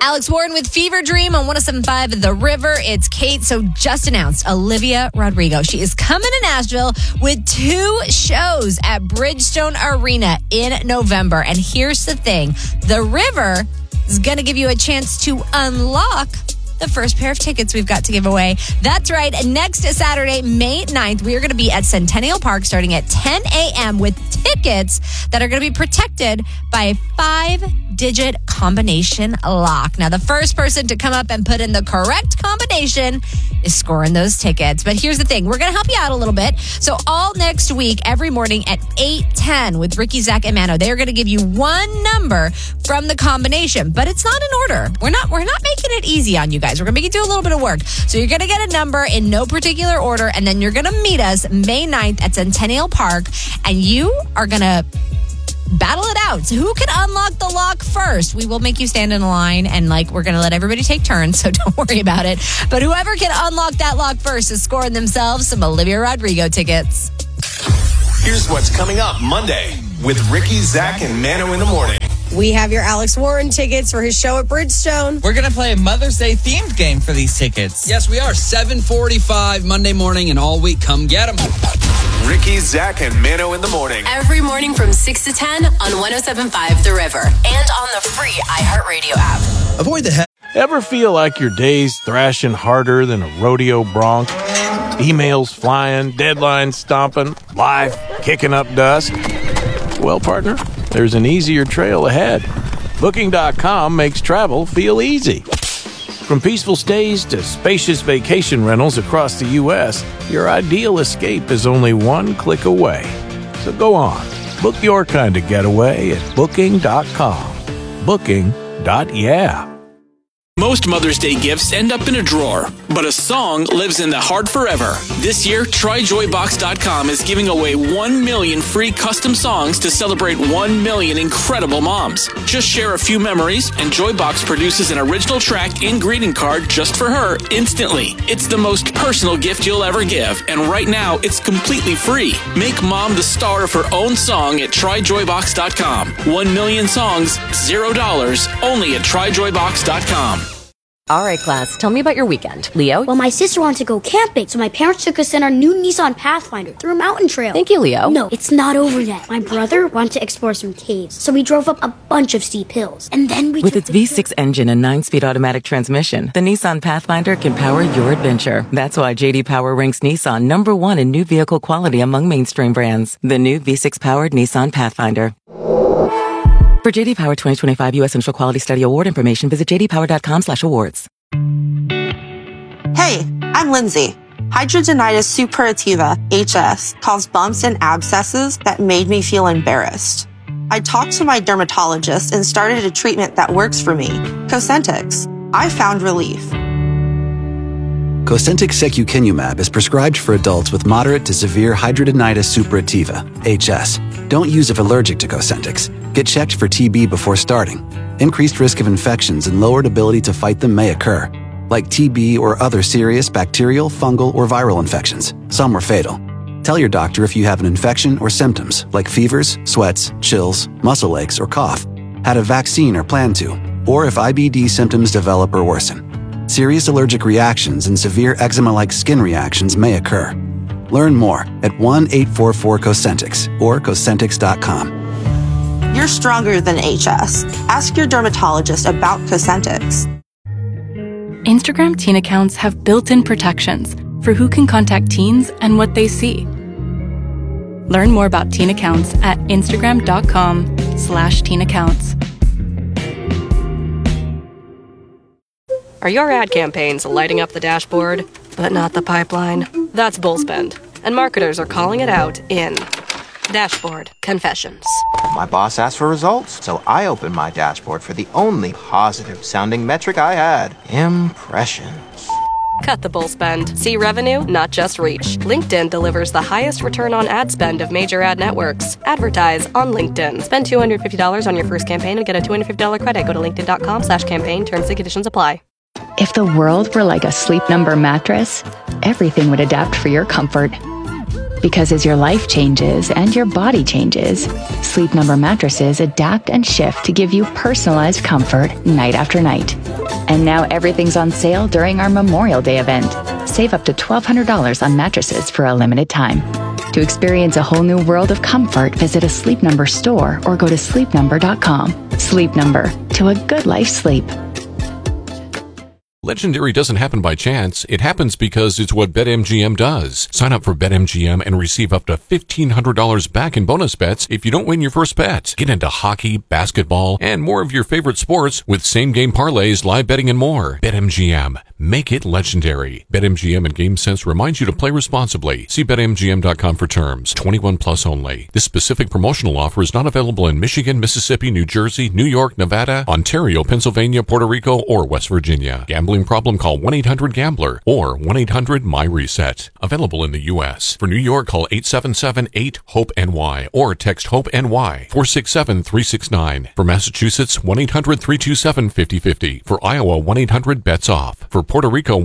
Alex Warren with Fever Dream on 107.5 The River. It's Kate. So just announced Olivia Rodrigo. She is coming to Nashville with 2 shows at Bridgestone Arena in November. And here's the thing. The River is going to give you a chance to unlock the first pair of tickets we've got to give away. That's right. Next Saturday, May 9th, we are going to be at Centennial Park starting at 10 a.m. with tickets that are going to be protected by a 5-digit combination lock. Now, the first person to come up and put in the correct combination is scoring those tickets. But here's the thing. We're going to help you out a little bit. So all next week, every morning at 8:10 with Ricky, Zach, and Mano, they're going to give you one number from the combination, but it's not in order. We're not making it easy on you guys. We're going to make you do a little bit of work. So you're going to get a number in no particular order, and then you're going to meet us May 9th at Centennial Park, and you are going to battle it out. So who can unlock the lock first? We will make you stand in a line, and we're going to let everybody take turns, so don't worry about it. But whoever can unlock that lock first is scoring themselves some Olivia Rodrigo tickets. Here's what's coming up Monday with Ricky, Zach, and Mano in the morning. We have your Alex Warren tickets for his show at Bridgestone. We're going to play a Mother's Day themed game for these tickets. Yes, we are. 7:45 Monday morning and all week. Come get them. Ricky, Zach, and Mano in the morning. Every morning from 6 to 10 on 107.5 The River and on the free iHeartRadio app. Avoid the Ever feel like your day's thrashing harder than a rodeo bronc? Emails flying, deadlines stomping, life kicking up dust? Well, partner, there's an easier trail ahead. Booking.com makes travel feel easy. From peaceful stays to spacious vacation rentals across the U.S., your ideal escape is only one click away. So go on, book your kind of getaway at Booking.com. Booking.yeah. Most Mother's Day gifts end up in a drawer, but a song lives in the heart forever. This year, TryJoyBox.com is giving away 1 million free custom songs to celebrate 1 million incredible moms. Just share a few memories, and Joybox produces an original track and greeting card just for her instantly. It's the most personal gift you'll ever give, and right now, it's completely free. Make mom the star of her own song at TryJoyBox.com. 1 million songs, $0, only at TryJoyBox.com. All right, class, tell me about your weekend. Leo? Well, my sister wanted to go camping, so my parents took us in our new Nissan Pathfinder through a mountain trail. Thank you, Leo. No, it's not over yet. My brother wanted to explore some caves, so we drove up a bunch of steep hills. And then we With its V6 engine and 9-speed automatic transmission, the Nissan Pathfinder can power your adventure. That's why J.D. Power ranks Nissan #1 in new vehicle quality among mainstream brands. The new V6-powered Nissan Pathfinder. For J.D. Power 2025 U.S. Initial Quality Study Award information, visit jdpower.com/awards. Hey, I'm Lindsay. Hidradenitis suppurativa, HS, caused bumps and abscesses that made me feel embarrassed. I talked to my dermatologist and started a treatment that works for me, Cosentyx. I found relief. Cosentyx secukinumab is prescribed for adults with moderate to severe hidradenitis suppurativa, HS. Don't use if allergic to Cosentyx. Get checked for TB before starting. Increased risk of infections and lowered ability to fight them may occur, like TB or other serious bacterial, fungal, or viral infections. Some were fatal. Tell your doctor if you have an infection or symptoms like fevers, sweats, chills, muscle aches, or cough, had a vaccine or plan to, or if IBD symptoms develop or worsen. Serious allergic reactions and severe eczema-like skin reactions may occur. Learn more at 1-844-COSENTYX or Cosentyx.com. You're stronger than HS. Ask your dermatologist about Cosentyx. Instagram teen accounts have built-in protections for who can contact teens and what they see. Learn more about teen accounts at instagram.com/teenaccounts. Are your ad campaigns lighting up the dashboard, but not the pipeline? That's Bullspend, and marketers are calling it out in Dashboard Confessions. My boss asked for results, so I opened my dashboard for the only positive-sounding metric I had: impressions. Cut the bull spend. See revenue, not just reach. LinkedIn delivers the highest return on ad spend of major ad networks. Advertise on LinkedIn. Spend $250 on your first campaign and get a $250 credit. Go to linkedin.com/campaign. Terms and conditions apply. If the world were like a Sleep Number mattress, everything would adapt for your comfort. Because as your life changes and your body changes, Sleep Number mattresses adapt and shift to give you personalized comfort night after night. And now everything's on sale during our Memorial Day event. Save up to $1,200 on mattresses for a limited time. To experience a whole new world of comfort, visit a Sleep Number store or go to sleepnumber.com. Sleep Number, to a good night's sleep. Legendary doesn't happen by chance. It happens because it's what BetMGM does. Sign up for BetMGM and receive up to $1,500 back in bonus bets if you don't win your first bet. Get into hockey, basketball, and more of your favorite sports with same-game parlays, live betting, and more. BetMGM. Make it legendary. BetMGM and GameSense remind you to play responsibly. See BetMGM.com for terms. 21 plus only. This specific promotional offer is not available in Michigan, Mississippi, New Jersey, New York, Nevada, Ontario, Pennsylvania, Puerto Rico, or West Virginia. Gambling problem? Call 1-800-GAMBLER or 1-800-MY-RESET. Available in the U.S. For New York, call 877-8-HOPE-NY or text HOPE-NY 467-369. For Massachusetts, 1-800-327-5050. For Iowa, 1-800-BETS-OFF. For Puerto Rico,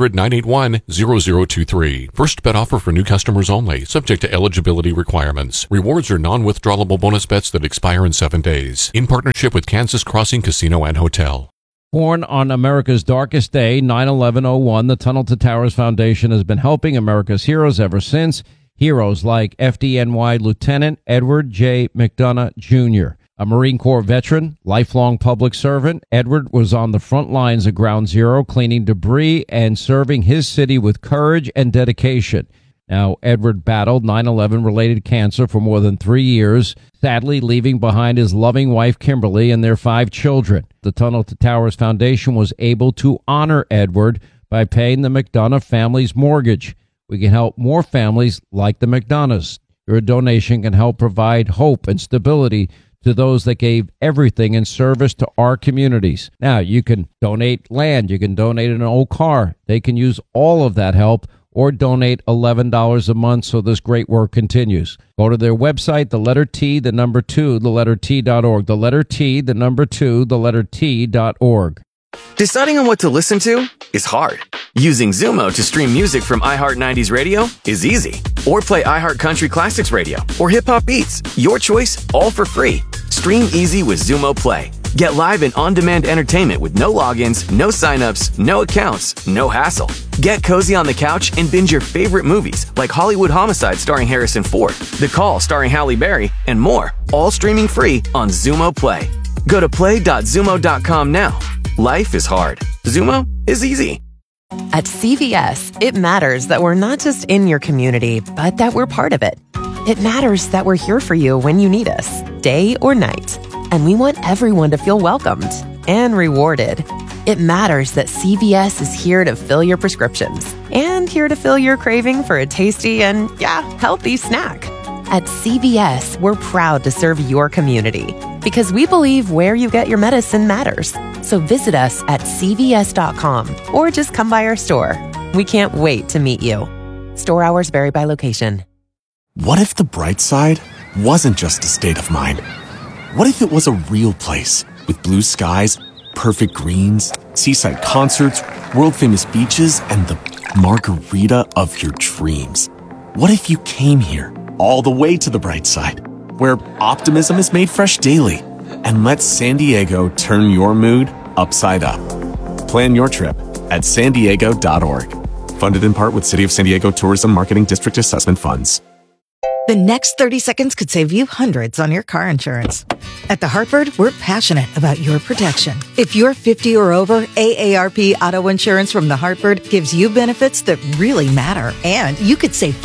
1-800-981-0023. First bet offer for new customers only, subject to eligibility requirements. Rewards are non-withdrawable bonus bets that expire in 7 days. In partnership with Kansas Crossing Casino and Hotel. Born on America's darkest day, 9/11/01, the Tunnel to Towers Foundation has been helping America's heroes ever since. Heroes like FDNY Lieutenant Edward J. McDonough, Jr., a Marine Corps veteran, lifelong public servant. Edward was on the front lines of Ground Zero, cleaning debris and serving his city with courage and dedication. Now, Edward battled 9/11-related cancer for more than 3 years, sadly leaving behind his loving wife, Kimberly, and their 5 children. The Tunnel to Towers Foundation was able to honor Edward by paying the McDonough family's mortgage. We can help more families like the McDonoughs. Your donation can help provide hope and stability to those that gave everything in service to our communities. Now, you can donate land. You can donate an old car. They can use all of that help, or donate $11 a month so this great work continues. Go to their website, the letter T, the number 2, the letter T.org. The letter T, the number 2, the letter T.org. Deciding on what to listen to is hard. Using Zumo to stream music from iHeart 90s Radio is easy. Or play iHeart Country Classics Radio or Hip Hop Beats. Your choice, all for free. Stream easy with Zumo Play. Get live and on-demand entertainment with no logins, no signups, no accounts, no hassle. Get cozy on the couch and binge your favorite movies like Hollywood Homicide starring Harrison Ford, The Call starring Halle Berry, and more, all streaming free on Zumo Play. Go to play.zumo.com now. Life is hard. Zumo is easy. At CVS, it matters that we're not just in your community, but that we're part of it. It matters that we're here for you when you need us, day or night. And we want everyone to feel welcomed and rewarded. It matters that CVS is here to fill your prescriptions and here to fill your craving for a tasty and, healthy snack. At CVS, we're proud to serve your community because we believe where you get your medicine matters. So visit us at cvs.com or just come by our store. We can't wait to meet you. Store hours vary by location. What if the bright side wasn't just a state of mind? What if it was a real place with blue skies, perfect greens, seaside concerts, world-famous beaches, and the margarita of your dreams? What if you came here, all the way to the bright side, where optimism is made fresh daily, and let San Diego turn your mood upside up? Plan your trip at sandiego.org. Funded in part with City of San Diego Tourism Marketing District Assessment Funds. The next 30 seconds could save you hundreds on your car insurance. At The Hartford, we're passionate about your protection. If you're 50 or over, AARP Auto Insurance from The Hartford gives you benefits that really matter. And you could save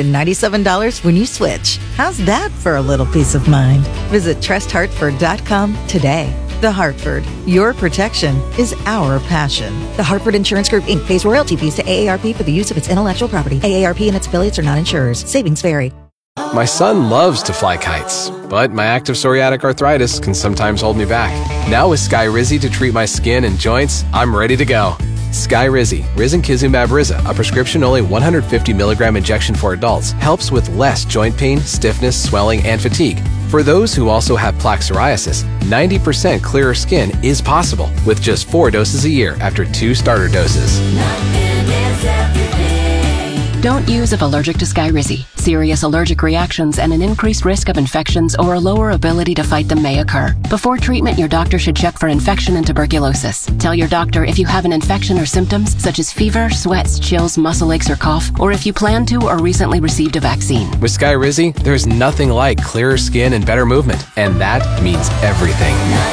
$597 when you switch. How's that for a little peace of mind? Visit trusthartford.com today. The Hartford, your protection is our passion. The Hartford Insurance Group, Inc. pays royalty fees to AARP for the use of its intellectual property. AARP and its affiliates are not insurers. Savings vary. My son loves to fly kites, but my active psoriatic arthritis can sometimes hold me back. Now with Skyrizi to treat my skin and joints, I'm ready to go. Skyrizi, Risankizumab Riza, a prescription-only 150 milligram injection for adults, helps with less joint pain, stiffness, swelling, and fatigue. For those who also have plaque psoriasis, 90% clearer skin is possible with just 4 doses a year after 2 starter doses. Don't use if allergic to Skyrizi. Serious allergic reactions and an increased risk of infections or a lower ability to fight them may occur. Before treatment, your doctor should check for infection and tuberculosis. Tell your doctor if you have an infection or symptoms such as fever, sweats, chills, muscle aches, or cough, or if you plan to or recently received a vaccine. With Skyrizi, there's nothing like clearer skin and better movement, and that means everything.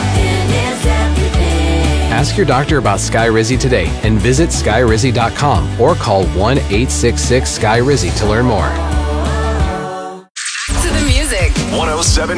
Ask your doctor about Skyrizi today and visit skyrizi.com or call 1-866-SKY-RIZZI to learn more. To the music. 107.